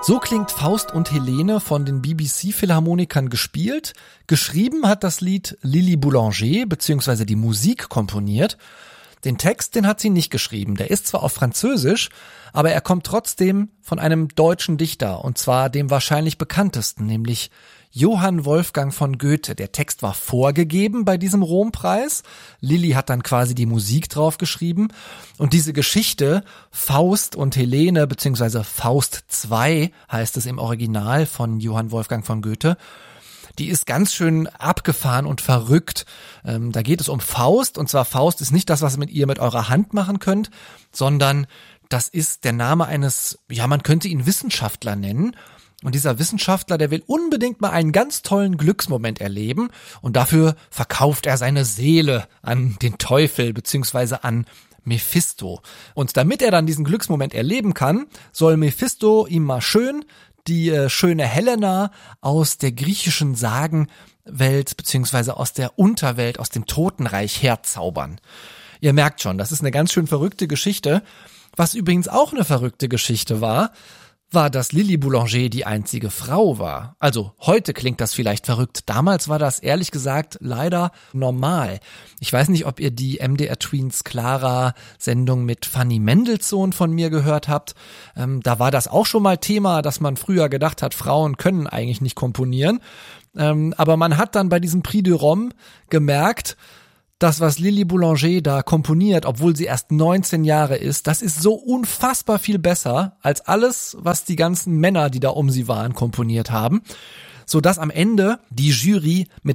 So klingt Faust und Helene von den BBC-Philharmonikern gespielt. Geschrieben hat das Lied Lily Boulanger, beziehungsweise die Musik komponiert. Den Text, den hat sie nicht geschrieben. Der ist zwar auf Französisch, aber er kommt trotzdem von einem deutschen Dichter, und zwar dem wahrscheinlich bekanntesten, nämlich Johann Wolfgang von Goethe. Der Text war vorgegeben bei diesem Rompreis. Lilly hat dann quasi die Musik drauf geschrieben. Und diese Geschichte, Faust und Helene, beziehungsweise Faust II heißt es im Original von Johann Wolfgang von Goethe, die ist ganz schön abgefahren und verrückt. Da geht es um Faust, und zwar Faust ist nicht das, was ihr mit eurer Hand machen könnt, sondern das ist der Name eines, ja, man könnte ihn Wissenschaftler nennen. Und dieser Wissenschaftler, der will unbedingt mal einen ganz tollen Glücksmoment erleben, und dafür verkauft er seine Seele an den Teufel beziehungsweise an Mephisto. Und damit er dann diesen Glücksmoment erleben kann, soll Mephisto ihm mal schön die schöne Helena aus der griechischen Sagenwelt beziehungsweise aus der Unterwelt, aus dem Totenreich herzaubern. Ihr merkt schon, das ist eine ganz schön verrückte Geschichte. Was übrigens auch eine verrückte Geschichte war, dass Lily Boulanger die einzige Frau war. Also heute klingt das vielleicht verrückt. Damals war das ehrlich gesagt leider normal. Ich weiß nicht, ob ihr die MDR Tweens Clara Sendung mit Fanny Mendelssohn von mir gehört habt. Da war das auch schon mal Thema, dass man früher gedacht hat, Frauen können eigentlich nicht komponieren. Aber man hat dann bei diesem Prix de Rome gemerkt, das, was Lily Boulanger da komponiert, obwohl sie erst 19 Jahre ist, das ist so unfassbar viel besser als alles, was die ganzen Männer, die da um sie waren, komponiert haben, sodass am Ende die Jury mit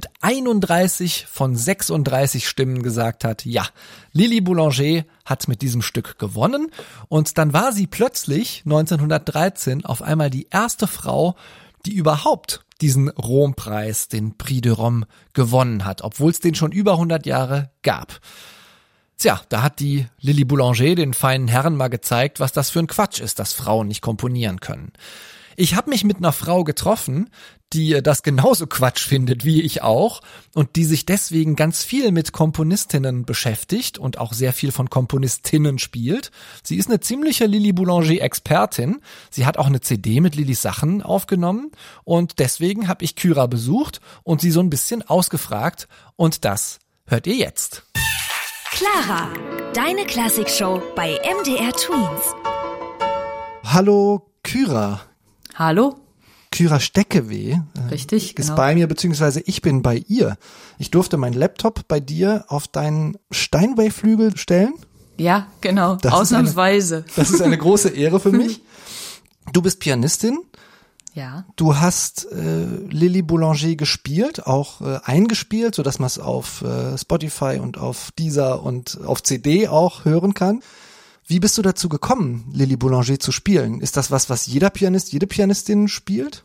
31 von 36 Stimmen gesagt hat, ja, Lily Boulanger hat mit diesem Stück gewonnen, und dann war sie plötzlich 1913 auf einmal die erste Frau, die überhaupt diesen Rompreis, den Prix de Rome, gewonnen hat, obwohl es den schon über 100 Jahre gab. Tja, da hat die Lily Boulanger den feinen Herren mal gezeigt, was das für ein Quatsch ist, dass Frauen nicht komponieren können. Ich habe mich mit einer Frau getroffen, die das genauso Quatsch findet wie ich auch und die sich deswegen ganz viel mit Komponistinnen beschäftigt und auch sehr viel von Komponistinnen spielt. Sie ist eine ziemliche Lily Boulanger-Expertin. Sie hat auch eine CD mit Lillys Sachen aufgenommen, und deswegen habe ich Kyra besucht und sie so ein bisschen ausgefragt, und das hört ihr jetzt. Clara, deine Klassikshow bei MDR Tweens. Hallo Kyra. Hallo? Kyra Steckeweh Richtig, ist genau. bei mir, beziehungsweise ich bin bei ihr. Ich durfte meinen Laptop bei dir auf deinen Steinway-Flügel stellen. Ja, genau, Das ausnahmsweise. Das ist eine große Ehre für mich. Du bist Pianistin. Ja. Du hast Lily Boulanger gespielt, auch eingespielt, sodass man es auf Spotify und auf Deezer und auf CD auch hören kann. Wie bist du dazu gekommen, Lily Boulanger zu spielen? Ist das was jeder Pianist, jede Pianistin spielt?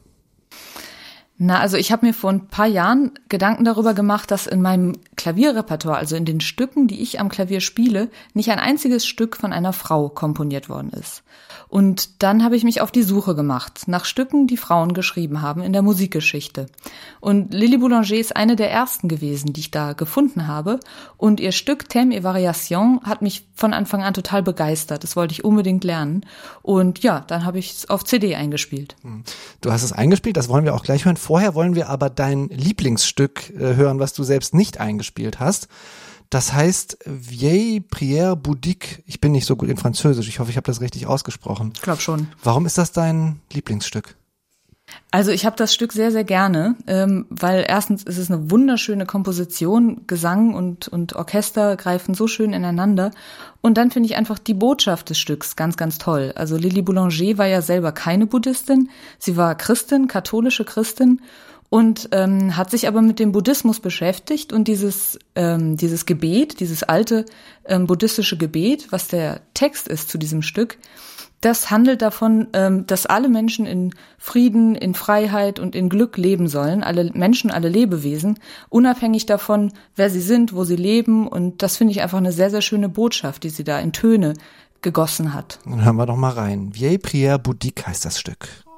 Na, also ich habe mir vor ein paar Jahren Gedanken darüber gemacht, dass in meinem Klavierrepertoire, also in den Stücken, die ich am Klavier spiele, nicht ein einziges Stück von einer Frau komponiert worden ist. Und dann habe ich mich auf die Suche gemacht nach Stücken, die Frauen geschrieben haben in der Musikgeschichte. Und Lily Boulanger ist eine der ersten gewesen, die ich da gefunden habe. Und ihr Stück Thème et Variation hat mich von Anfang an total begeistert. Das wollte ich unbedingt lernen. Und ja, dann habe ich es auf CD eingespielt. Du hast es eingespielt, das wollen wir auch gleich hören. Vorher wollen wir aber dein Lieblingsstück hören, was du selbst nicht eingespielt hast. Das heißt Vieille Prière Bouddhique. Ich bin nicht so gut in Französisch. Ich hoffe, ich habe das richtig ausgesprochen. Ich glaube schon. Warum ist das dein Lieblingsstück? Also ich habe das Stück sehr, sehr gerne, weil erstens ist es eine wunderschöne Komposition, Gesang und Orchester greifen so schön ineinander. Und dann finde ich einfach die Botschaft des Stücks ganz, ganz toll. Also Lily Boulanger war ja selber keine Buddhistin, sie war Christin, katholische Christin, und hat sich aber mit dem Buddhismus beschäftigt, und dieses Gebet, dieses alte buddhistische Gebet, was der Text ist zu diesem Stück, das handelt davon, dass alle Menschen in Frieden, in Freiheit und in Glück leben sollen, alle Menschen, alle Lebewesen, unabhängig davon, wer sie sind, wo sie leben. Und das finde ich einfach eine sehr, sehr schöne Botschaft, die sie da in Töne gegossen hat. Dann hören wir doch mal rein. Vieille Prière Bouddhique heißt das Stück.